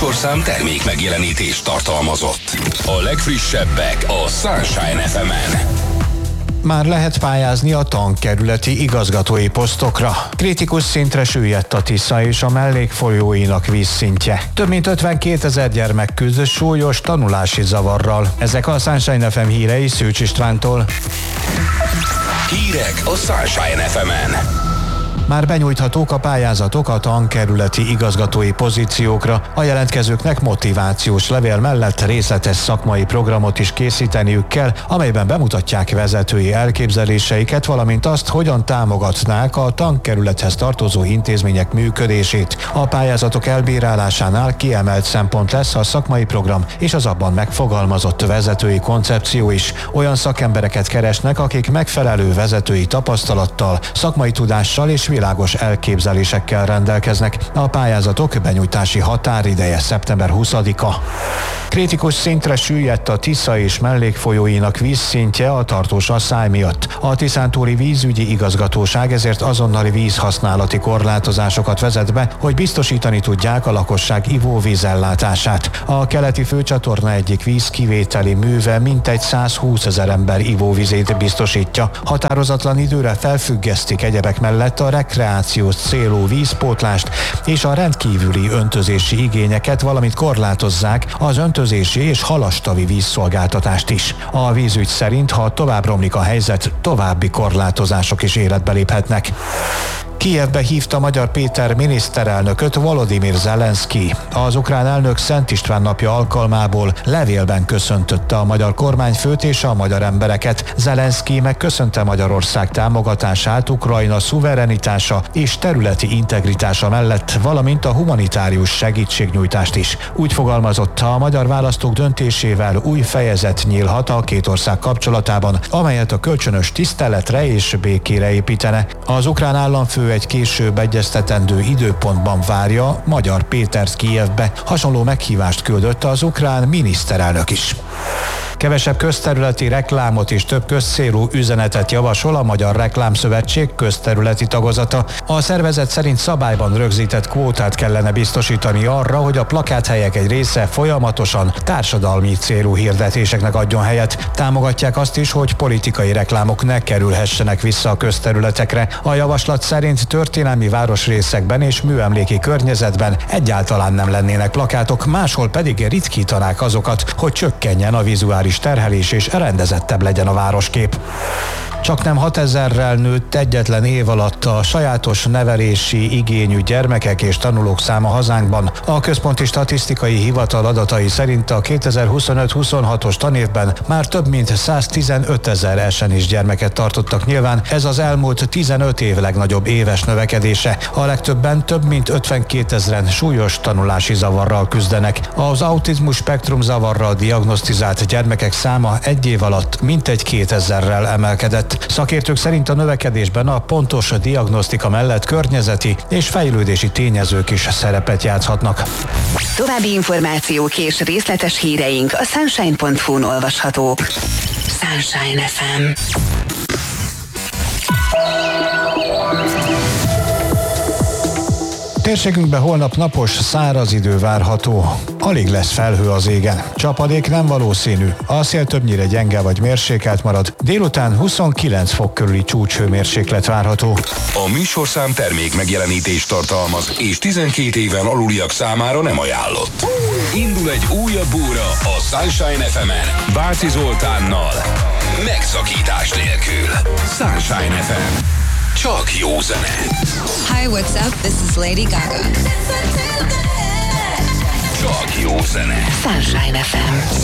műsorszám termék megjelenítést tartalmazott. A legfrissebbek a Sunshine FM-en. Már lehet pályázni a tankerületi igazgatói posztokra. Kritikus szintre süllyedt a Tisza és a mellékfolyóinak vízszintje. Több mint 52 000 gyermek küzd súlyos tanulási zavarral. Ezek a Sunshine FM hírei Szűcs Istvántól. Hírek a Sunshine FM-en. Már benyújthatók a pályázatok a tankerületi igazgatói pozíciókra. A jelentkezőknek motivációs levél mellett részletes szakmai programot is készíteniük kell, amelyben bemutatják vezetői elképzeléseiket, valamint azt, hogyan támogatnák a tankerülethez tartozó intézmények működését. A pályázatok elbírálásánál kiemelt szempont lesz a szakmai program és az abban megfogalmazott vezetői koncepció is. Olyan szakembereket keresnek, akik megfelelő vezetői tapasztalattal, szakmai tudással és világos elképzelésekkel rendelkeznek. A pályázatok benyújtási határideje szeptember 20-a. Kritikus szintre süllyedt a Tisza és mellékfolyóinak vízszintje a tartós asszály miatt. A Tiszántúli vízügyi igazgatóság ezért azonnali vízhasználati korlátozásokat vezet be, hogy biztosítani tudják a lakosság ivóvízellátását. A keleti főcsatorna egyik vízkivételi műve mintegy 120 000 ember ivóvizét biztosítja. Határozatlan időre felfüggesztik egyebek mellett a rekreációs célú vízpótlást és a rendkívüli öntözési igényeket, valamint korlátozzák az öntözési és halastavi vízszolgáltatást is. A vízügy szerint, ha tovább romlik a helyzet, további korlátozások is életbe léphetnek. Kijevbe hívta Magyar Péter miniszterelnököt Volodymyr Zelenszky. Az ukrán elnök Szent István napja alkalmából levélben köszöntötte a magyar kormányfőt és a magyar embereket. Zelenszky megköszönte Magyarország támogatását Ukrajna szuverenitása és területi integritása mellett, valamint a humanitárius segítségnyújtást is. Úgy fogalmazott, a magyar választók döntésével új fejezet nyílhat a két ország kapcsolatában, amelyet a kölcsönös tiszteletre és békére építene. Az ukrán államfő egy később egyeztetendő időpontban várja Magyar Pétert Kijevbe. Hasonló meghívást küldött az ukrán miniszterelnök is. Kevesebb közterületi reklámot és több közcélú üzenetet javasol a Magyar Reklámszövetség közterületi tagozata. A szervezet szerint szabályban rögzített kvótát kellene biztosítani arra, hogy a plakáthelyek egy része folyamatosan társadalmi célú hirdetéseknek adjon helyet. Támogatják azt is, hogy politikai reklámok ne kerülhessenek vissza a közterületekre. A javaslat szerint történelmi városrészekben és műemléki környezetben egyáltalán nem lennének plakátok, máshol pedig ritkítanák azokat, hogy csökkenjen a vizuális terhelés és rendezettebb legyen a városkép. Csaknem 6000-rel nőtt egyetlen év alatt a sajátos nevelési igényű gyermekek és tanulók száma hazánkban. A Központi Statisztikai Hivatal adatai szerint a 2025-26-os tanévben már több mint 115 000 esenis gyermeket tartottak nyilván. Ez az elmúlt 15 év legnagyobb éves növekedése. A legtöbben több mint 52 000 súlyos tanulási zavarral küzdenek. Az autizmus spektrum zavarral diagnosztizált gyermekek száma egy év alatt mintegy 2000-rel emelkedett. Szakértők szerint a növekedésben a pontos diagnosztika mellett környezeti és fejlődési tényezők is szerepet játszhatnak. További információk és részletes híreink a sunshine.hu-n olvashatók. Sunshine FM. Térségünkben holnap napos, száraz idő várható. Alig lesz felhő az égen. Csapadék nem valószínű. A szél többnyire gyenge vagy mérsékelt marad. Délután 29 fok körüli csúcshőmérséklet várható. A műsorszám termék megjelenítést tartalmaz, és 12 éven aluliak számára nem ajánlott. Indul egy újabb óra a Sunshine FM-en Báci Zoltánnal. Megszakítás nélkül. Sunshine FM. Csak jó zene. Hi, what's up? This is Lady Gaga. Csak jó zene. Sunshine FM.